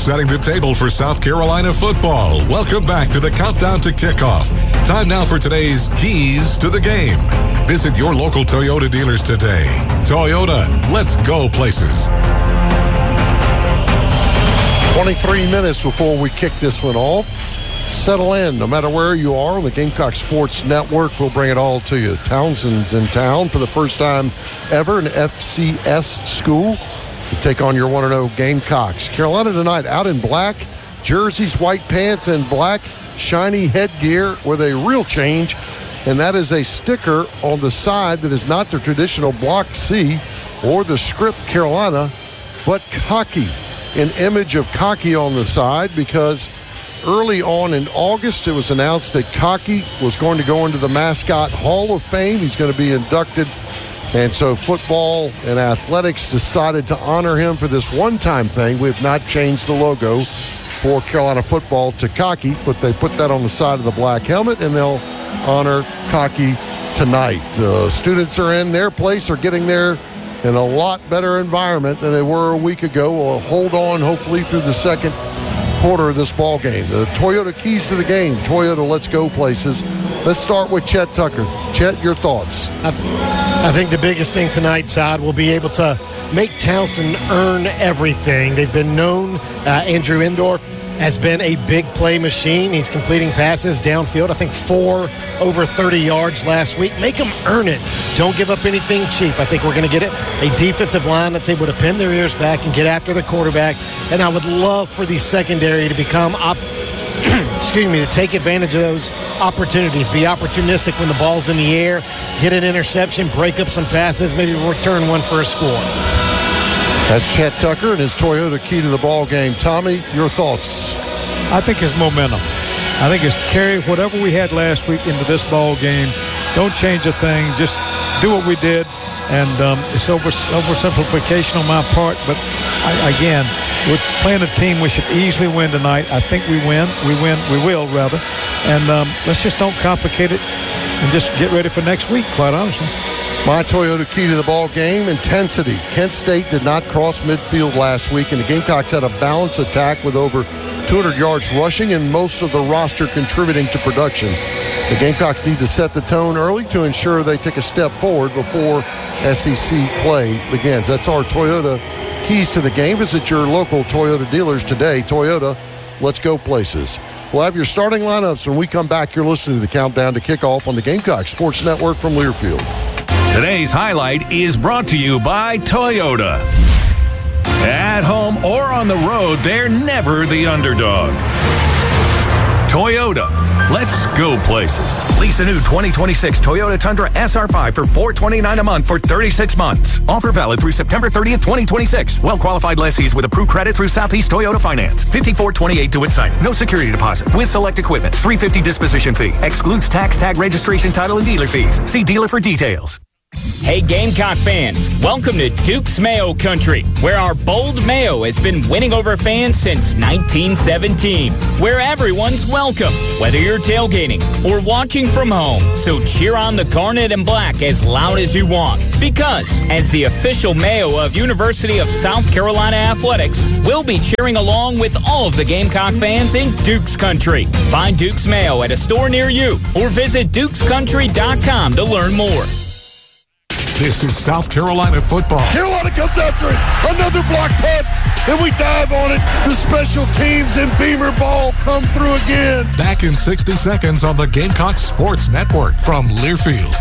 setting the table for South Carolina football. Welcome back to the Countdown to Kickoff. Time now for today's Keys to the Game. Visit your local Toyota dealers today. Toyota, let's go places. 23 minutes before we kick this one off. Settle in, no matter where you are on the Gamecock Sports Network. We'll bring it all to you. Townsend's in town for the first time ever in FCS school to take on your 1-0 Gamecocks. Carolina tonight out in black, jerseys, white pants, and black shiny headgear with a real change, and that is a sticker on the side that is not the traditional Block C or the script Carolina, but Cocky, an image of Cocky on the side, because early on in August, it was announced that Cocky was going to go into the Mascot Hall of Fame. He's going to be inducted. And so football and athletics decided to honor him for this one-time thing. We have not changed the logo for Carolina football to Cocky, but they put that on the side of the black helmet, and they'll honor Cocky tonight. Students are in their place, are getting there in a lot better environment than they were a week ago. We'll hold on, hopefully, through the second quarter of this ball game. The Toyota keys to the game. Toyota, let's go places. Let's start with Chet Tucker. Chet, your thoughts? I think the biggest thing tonight, Todd, will be able to make Townsend earn everything. They've been known. Andrew Endorf has been a big play machine. He's completing passes downfield. I think 4 over 30 yards last week. Make them earn it. Don't give up anything cheap. I think we're going to get a defensive line that's able to pin their ears back and get after the quarterback. And I would love for the secondary to become to take advantage of those opportunities. Be opportunistic when the ball's in the air. Get an interception, break up some passes, maybe return one for a score. That's Chet Tucker and his Toyota key to the ball game. Tommy, your thoughts? I think it's momentum. I think it's carry whatever we had last week into this ball game. Don't change a thing. Just do what we did. And it's oversimplification on my part. But again, we're playing a team we should easily win tonight. I think we win. We will, rather. And let's just don't complicate it and just get ready for next week, quite honestly. My Toyota key to the ball game, intensity. Kent State did not cross midfield last week, and the Gamecocks had a balanced attack with over 200 yards rushing and most of the roster contributing to production. The Gamecocks need to set the tone early to ensure they take a step forward before SEC play begins. That's our Toyota keys to the game. Visit your local Toyota dealers today. Toyota, let's go places. We'll have your starting lineups when we come back. You're listening to the Countdown to Kickoff on the Gamecock Sports Network from Learfield. Today's highlight is brought to you by Toyota. At home or on the road, they're never the underdog. Toyota, let's go places. Lease a new 2026 Toyota Tundra SR5 for $429 a month for 36 months. Offer valid through September 30th, 2026. Well-qualified lessees with approved credit through Southeast Toyota Finance. 5428 due at signing. No security deposit. With select equipment. $350 disposition fee. Excludes tax, tag registration, title, and dealer fees. See dealer for details. Hey Gamecock fans, welcome to Duke's Mayo Country, where our bold Mayo has been winning over fans since 1917, where everyone's welcome, whether you're tailgating or watching from home. So cheer on the Garnet and Black as loud as you want, because as the official Mayo of University of South Carolina Athletics, we'll be cheering along with all of the Gamecock fans in Duke's Country. Find Duke's Mayo at a store near you or visit dukescountry.com to learn more. This is South Carolina football. Carolina comes after it. Another block punt, and we dive on it. The special teams and Beamer ball come through again. Back in 60 seconds on the Gamecock Sports Network from Learfield.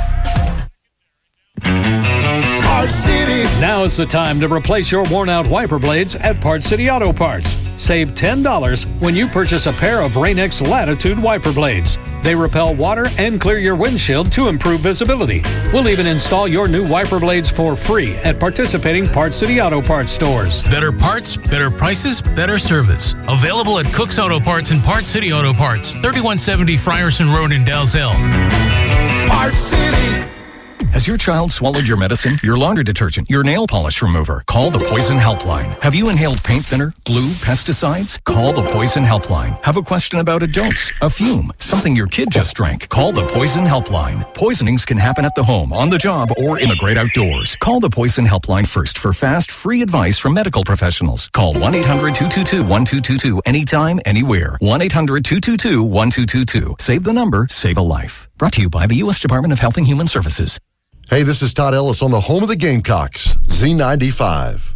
Park City. Now is the time to replace your worn-out wiper blades at Park City Auto Parts. Save $10 when you purchase a pair of Rain-X Latitude wiper blades. They repel water and clear your windshield to improve visibility. We'll even install your new wiper blades for free at participating Park City Auto Parts stores. Better parts, better prices, better service. Available at Cook's Auto Parts and Park City Auto Parts, 3170 Frierson Road in Dalzell. Park City. Has your child swallowed your medicine, your laundry detergent, your nail polish remover? Call the Poison Helpline. Have you inhaled paint thinner, glue, pesticides? Call the Poison Helpline. Have a question about a dose, a fume, something your kid just drank? Call the Poison Helpline. Poisonings can happen at the home, on the job, or in the great outdoors. Call the Poison Helpline first for fast, free advice from medical professionals. Call 1-800-222-1222 anytime, anywhere. 1-800-222-1222. Save the number, save a life. Brought to you by the U.S. Department of Health and Human Services. Hey, this is Todd Ellis on the home of the Gamecocks, Z95.